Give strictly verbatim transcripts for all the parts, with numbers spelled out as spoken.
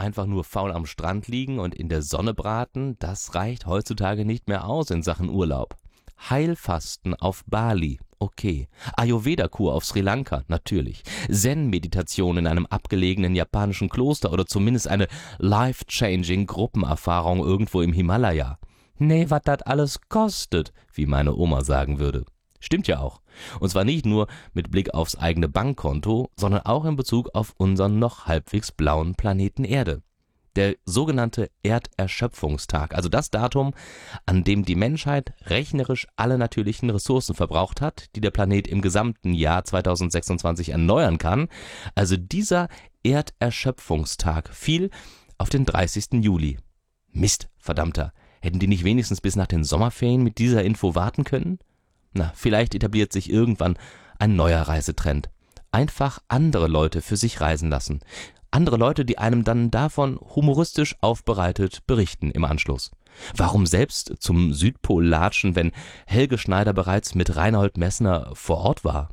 einfach nur faul am Strand liegen und in der Sonne braten, das reicht heutzutage nicht mehr aus in Sachen Urlaub. Heilfasten auf Bali, okay. Ayurveda-Kur auf Sri Lanka, natürlich. Zen-Meditation in einem abgelegenen japanischen Kloster oder zumindest eine life-changing Gruppenerfahrung irgendwo im Himalaya. Nee, was das alles kostet, wie meine Oma sagen würde. Stimmt ja auch. Und zwar nicht nur mit Blick aufs eigene Bankkonto, sondern auch in Bezug auf unseren noch halbwegs blauen Planeten Erde. Der sogenannte Erderschöpfungstag, also das Datum, an dem die Menschheit rechnerisch alle natürlichen Ressourcen verbraucht hat, die der Planet im gesamten Jahr zweitausendsechsundzwanzig erneuern kann. Also dieser Erderschöpfungstag fiel auf den dreißigsten Juli. Mist, verdammter. Hätten die nicht wenigstens bis nach den Sommerferien mit dieser Info warten können? Na, vielleicht etabliert sich irgendwann ein neuer Reisetrend. Einfach andere Leute für sich reisen lassen. Andere Leute, die einem dann davon humoristisch aufbereitet berichten im Anschluss. Warum selbst zum Südpol latschen, wenn Helge Schneider bereits mit Reinhold Messner vor Ort war?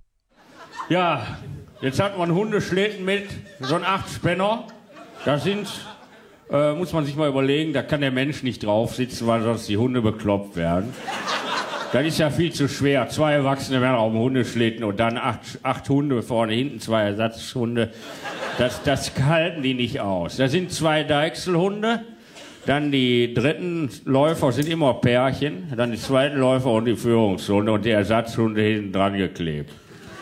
Ja, jetzt hat man Hundeschlitten mit, so ein Acht-Spänner. Da sind, äh, muss man sich mal überlegen, da kann der Mensch nicht drauf sitzen, weil sonst die Hunde bekloppt werden. Das ist ja viel zu schwer. Zwei Erwachsene werden auf dem Hundeschlitten und dann acht, acht Hunde vorne, hinten zwei Ersatzhunde. Das, das halten die nicht aus. Da sind zwei Deichselhunde, dann die dritten Läufer sind immer Pärchen, dann die zweiten Läufer und die Führungshunde und die Ersatzhunde hinten dran geklebt.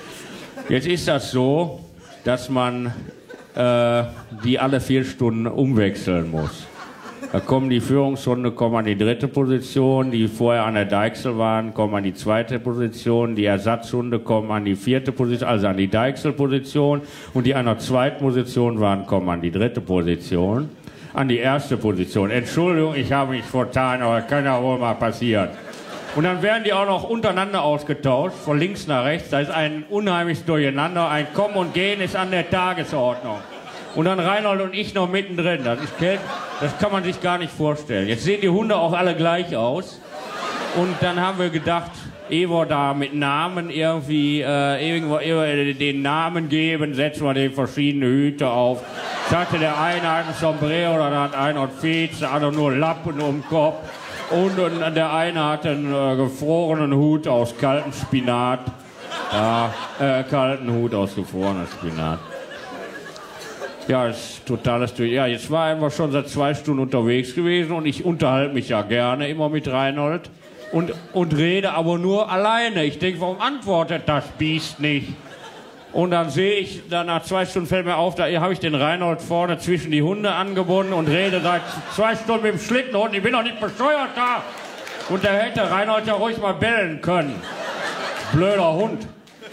Jetzt ist das so, dass man äh, die alle vier Stunden umwechseln muss. Da kommen die Führungshunde kommen an die dritte Position, die vorher an der Deichsel waren, kommen an die zweite Position, die Ersatzhunde kommen an die vierte Position, also an die Deichselposition, und die an der zweiten Position waren, kommen an die dritte Position, an die erste Position. Entschuldigung, ich habe mich vertan, aber das kann ja wohl mal passieren. Und dann werden die auch noch untereinander ausgetauscht, von links nach rechts. Da ist ein unheimliches Durcheinander, ein Kommen und Gehen ist an der Tagesordnung. Und dann Reinhold und ich noch mittendrin. Das ist Kälte, das kann man sich gar nicht vorstellen. Jetzt sehen die Hunde auch alle gleich aus. Und dann haben wir gedacht, ehe wir da mit Namen irgendwie äh, irgendwo, irgendwo den Namen geben, setzen wir den verschiedene Hüte auf. Das hatte der eine hat ein Sombrero, dann hat einer ein Fez, der andere nur Lappen um den Kopf. Und, und der eine hat einen äh, gefrorenen Hut aus kaltem Spinat. Ja, äh, kalten Hut aus gefrorenem Spinat. Ja, ist totales Durch. Ja, jetzt waren wir schon seit zwei Stunden unterwegs gewesen und ich unterhalte mich ja gerne immer mit Reinhold und, und rede aber nur alleine. Ich denke, warum antwortet das Biest nicht? Und dann sehe ich, dann nach zwei Stunden fällt mir auf, da habe ich den Reinhold vorne zwischen die Hunde angebunden und rede seit zwei Stunden mit dem Schlittenhund. Ich bin doch nicht bescheuert da. Und da hätte Reinhold ja ruhig mal bellen können. Blöder Hund.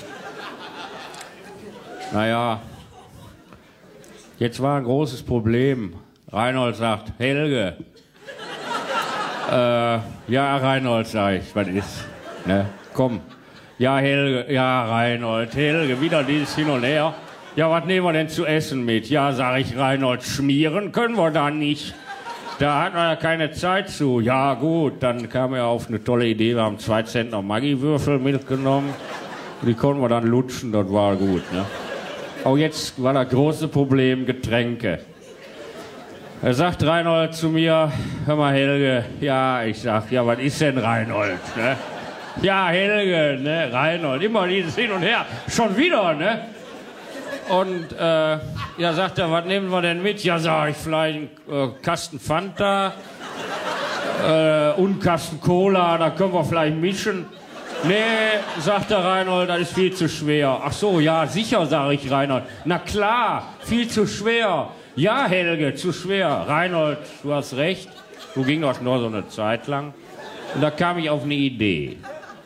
Naja. Jetzt war ein großes Problem. Reinhold sagt, Helge. Äh, ja, Reinhold, sag ich, was ist? Ne? Komm. Ja, Helge, ja, Reinhold, Helge, wieder dieses Hin und Her. Ja, was nehmen wir denn zu essen mit? Ja, sag ich, Reinhold, schmieren können wir da nicht. Da hat man ja keine Zeit zu. Ja, gut, dann kam er auf eine tolle Idee. Wir haben zwei Zentner Maggi-Würfel mitgenommen. Die konnten wir dann lutschen, das war gut, ne? Auch jetzt war das große Problem Getränke. Er sagt Reinhold zu mir, hör mal Helge, ja, ich sag, ja, was ist denn Reinhold, ne? Ja, Helge, ne, Reinhold, immer dieses Hin und Her, schon wieder, ne? Und, äh, ja, sagt er, was nehmen wir denn mit? Ja, sag ich, vielleicht einen äh, Kasten Fanta, äh, und einen Kasten Cola, da können wir vielleicht mischen. Nee, sagt der Reinhold, das ist viel zu schwer. Ach so, ja, sicher, sage ich Reinhold. Na klar, viel zu schwer. Ja, Helge, zu schwer. Reinhold, du hast recht. So ging das nur so eine Zeit lang. Und da kam ich auf eine Idee.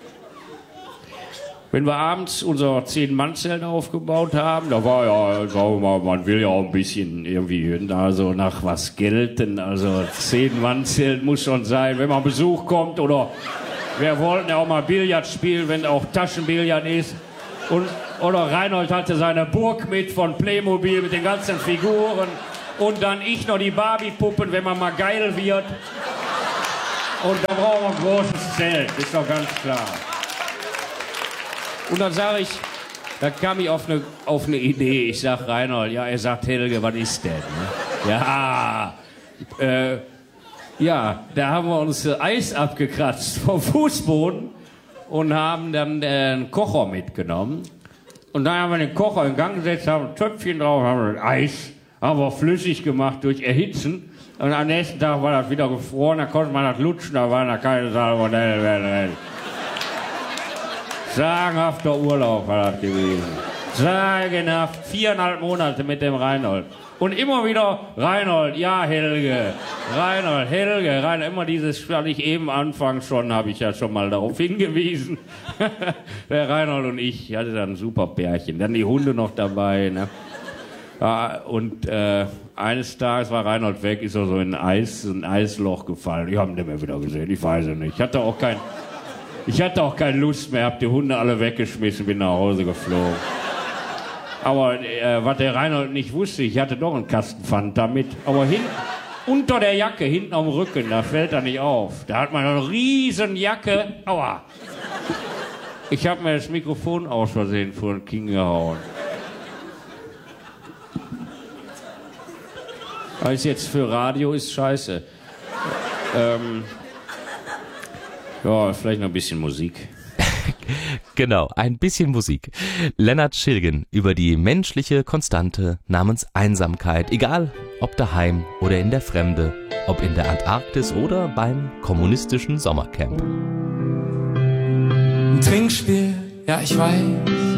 Wenn wir abends unser Zehn-Mann-Zelt aufgebaut haben, da war ja, sagen wir mal, man will ja auch ein bisschen irgendwie da so nach was gelten. Also Zehn-Mann-Zelt muss schon sein, wenn mal Besuch kommt oder... Wir wollten ja auch mal Billard spielen, wenn auch Taschenbillard ist. Und, oder Reinhold hatte seine Burg mit von Playmobil mit den ganzen Figuren. Und dann ich noch die Barbie-Puppen, wenn man mal geil wird. Und da brauchen wir ein großes Zelt, ist doch ganz klar. Und dann sage ich, da kam ich auf eine, auf eine Idee. Ich sag Reinhold, ja, er sagt Helge, was ist denn? Ne? Ja, äh, ja, da haben wir uns äh, Eis abgekratzt vom Fußboden und haben dann äh, einen Kocher mitgenommen. Und dann haben wir den Kocher in Gang gesetzt, haben ein Töpfchen drauf, haben das Eis, haben wir flüssig gemacht durch Erhitzen. Und am nächsten Tag war das wieder gefroren, da konnte man das lutschen, da waren da keine Salmonellen mehr drin. Sagenhafter Urlaub war das gewesen. Sagenhaft, viereinhalb Monate mit dem Reinhold. Und immer wieder Reinhold, ja Helge, Reinhold, Helge, Reinhold, immer dieses, was ich eben anfangs schon, habe ich ja schon mal darauf hingewiesen. Der Reinhold und ich, hatte dann ein super Pärchen, dann die Hunde noch dabei, ne? Ja, und äh, eines Tages war Reinhold weg, ist er so in ein, Eis, ein Eisloch gefallen. Ich habe ihn nicht mehr wieder gesehen, ich weiß es nicht. Ich hatte auch kein, ich hatte auch keine Lust mehr, habe die Hunde alle weggeschmissen, bin nach Hause geflogen. Aber äh, was der Reinhold nicht wusste, ich hatte doch einen Kasten Fanta mit. Aber hin, unter der Jacke, hinten am Rücken, da fällt er nicht auf. Da hat man eine riesen Jacke. Aua. Ich habe mir das Mikrofon aus Versehen vor den Kinn gehauen. Das ist jetzt für Radio ist scheiße. Ähm, ja, vielleicht noch ein bisschen Musik. Genau, ein bisschen Musik. Lennart Schilgen über die menschliche Konstante namens Einsamkeit. Egal, ob daheim oder in der Fremde, ob in der Antarktis oder beim kommunistischen Sommercamp. Ein Trinkspiel, ja ich weiß,